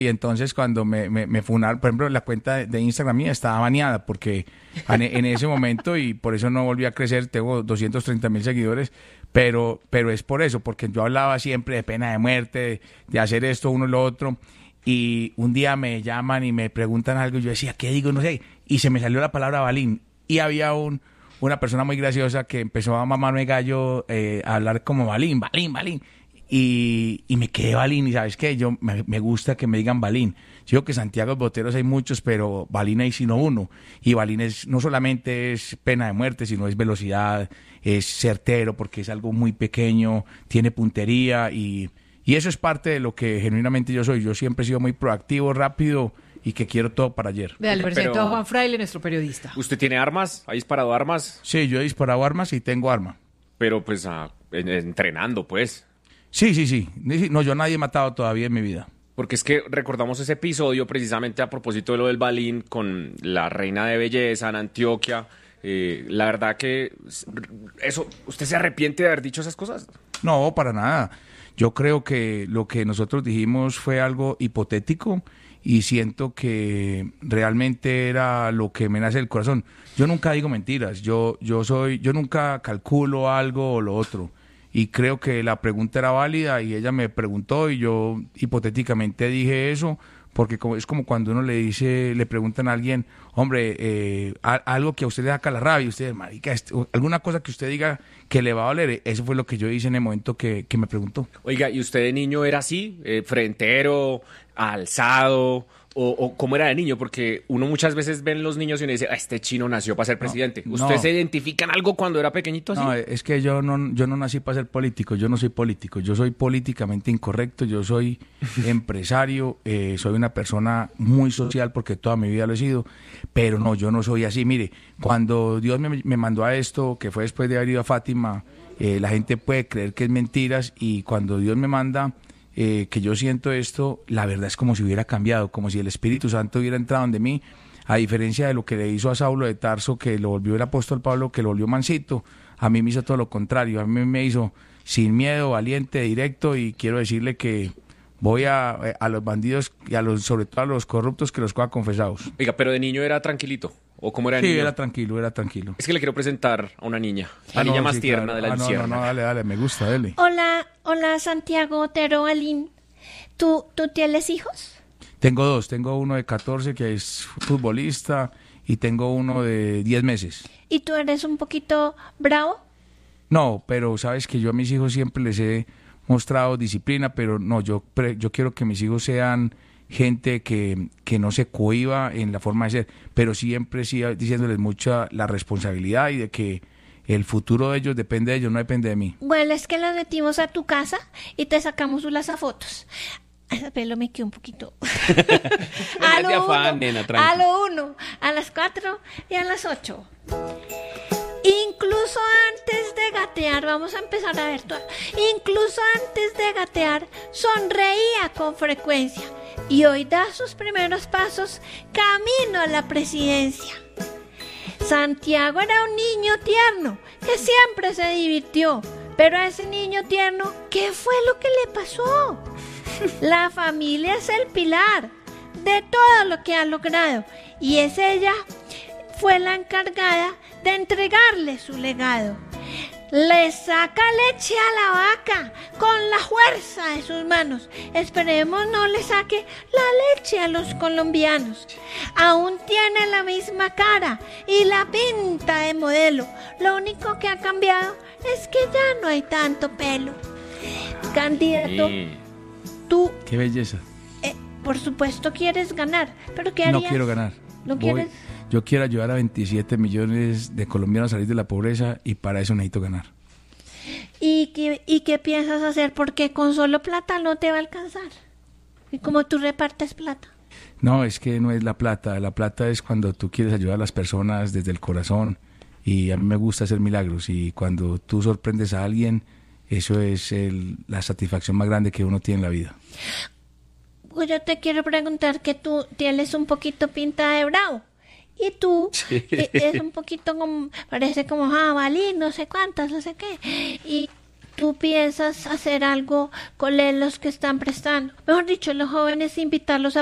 Y entonces cuando me funaron, por ejemplo, la cuenta de Instagram mía estaba baneada porque en ese momento, y por eso no volví a crecer, tengo 230,000 seguidores, pero es por eso, porque yo hablaba siempre de pena de muerte, de hacer esto, uno y lo otro, y un día me llaman y me preguntan algo y yo decía, ¿qué digo? No sé, y se me salió la palabra Balín, y había una persona muy graciosa que empezó a mamarme gallo, a hablar como Balín, Balín, Balín. Y me quedé Balín, y ¿sabes qué? Me gusta que me digan Balín. Yo digo que Santiago Boteros hay muchos, pero Balín hay sino uno. Y Balín no solamente es pena de muerte, sino es velocidad, es certero, porque es algo muy pequeño, tiene puntería, y eso es parte de lo que genuinamente yo soy. Yo siempre he sido muy proactivo, rápido, y que quiero todo para ayer. Vea, le presento a Juan Fraile, nuestro periodista. ¿Usted tiene armas? ¿Ha disparado armas? Sí, yo he disparado armas y tengo arma. Pero pues entrenando, pues. Sí. No, yo nadie he matado todavía en mi vida. Porque es que recordamos ese episodio precisamente a propósito de lo del Balín con la reina de belleza en Antioquia. La verdad que eso, ¿usted se arrepiente de haber dicho esas cosas? No, para nada. Yo creo que lo que nosotros dijimos fue algo hipotético y siento que realmente era lo que me nace del corazón. Yo nunca digo mentiras. Yo nunca calculo algo o lo otro. Y creo que la pregunta era válida y ella me preguntó y yo hipotéticamente dije eso, porque es como cuando uno le preguntan a alguien, hombre, algo que a usted le saca la rabia, y usted, marica, alguna cosa que usted diga que le va a doler. Eso fue lo que yo hice en el momento que me preguntó. Oiga, ¿y usted de niño era así? ¿Frentero, alzado? ¿O cómo era de niño? Porque uno muchas veces ve en los niños y uno dice, este chino nació para ser presidente. ¿Usted se identifica en algo cuando era pequeñito así? No, es que yo no nací para ser político, yo no soy político, yo soy políticamente incorrecto, yo soy empresario, soy una persona muy social porque toda mi vida lo he sido, pero no, yo no soy así. Mire, cuando Dios me mandó a esto, que fue después de haber ido a Fátima, la gente puede creer que es mentiras, y cuando Dios me manda... que yo siento esto, la verdad es como si hubiera cambiado, como si el Espíritu Santo hubiera entrado en mí, a diferencia de lo que le hizo a Saulo de Tarso, que lo volvió el apóstol Pablo, que lo volvió mansito. A mí me hizo todo lo contrario, a mí me hizo sin miedo, valiente, directo, y quiero decirle que voy a los bandidos y sobre todo a los corruptos, que los coja confesados. Oiga, pero de niño era tranquilito. ¿O cómo era de niño? Sí, era tranquilo. Es que le quiero presentar a una niña. La niña más tierna, claro, de la luciérnaga. No, dale, me gusta, dale. Hola, Santiago Otero Balín. ¿Tú tienes hijos? Tengo dos. Tengo uno de 14 que es futbolista y tengo uno de 10 meses. ¿Y tú eres un poquito bravo? No, pero sabes que yo a mis hijos siempre les he mostrado disciplina, pero no, yo quiero que mis hijos sean gente que no se cohíba en la forma de ser, pero siempre sí diciéndoles mucha la responsabilidad y de que el futuro de ellos depende de ellos, no depende de mí. Bueno, es que los metimos a tu casa y te sacamos unas fotos. Ese pelo me quedó un poquito. a lo 1, a las 4 y a las 8. Incluso antes de gatear, vamos a empezar a ver todo. Incluso antes de gatear, sonreía con frecuencia. Y hoy da sus primeros pasos camino a la presidencia. Santiago era un niño tierno que siempre se divirtió. Pero a ese niño tierno, ¿qué fue lo que le pasó? La familia es el pilar de todo lo que ha logrado. Y es ella fue la encargada de entregarle su legado. Le saca leche a la vaca con la fuerza de sus manos. Esperemos no le saque la leche a los colombianos. Aún tiene la misma cara y la pinta de modelo. Lo único que ha cambiado es que ya no hay tanto pelo. Candidato, tú... ¡Qué belleza! Por supuesto quieres ganar, pero ¿qué harías? No quiero ganar. ¿No quieres? Yo quiero ayudar a 27 millones de colombianos a salir de la pobreza y para eso necesito ganar. ¿Y qué piensas hacer? Porque con solo plata no te va a alcanzar. ¿Y cómo tú repartes plata? No, es que no es la plata. La plata es cuando tú quieres ayudar a las personas desde el corazón, y a mí me gusta hacer milagros, y cuando tú sorprendes a alguien, eso es la satisfacción más grande que uno tiene en la vida. Pues yo te quiero preguntar que tú tienes un poquito pinta de bravo. Y tú es un poquito como, parece como jabalí, no sé cuántas, no sé qué. Y tú piensas hacer algo con los que están prestando. Mejor dicho, los jóvenes invitarlos a